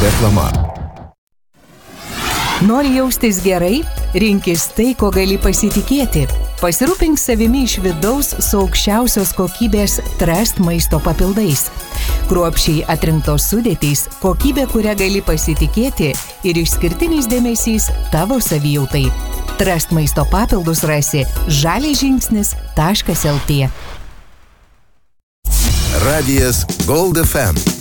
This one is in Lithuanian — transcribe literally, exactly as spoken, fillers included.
Reklama. Nori jaustis gerai? Rinkis tai, ko gali pasitikėti. Pasirūpink savimi iš vidaus su aukščiausios kokybės Trust maisto papildais. Kruopščiai atrinktos sudėtys, kokybė, kurią gali pasitikėti ir išskirtinis dėmesys tavo savijautai. Trust maisto papildus rasi žaliažingsnis taškas el tė. Radijas Gold ef em.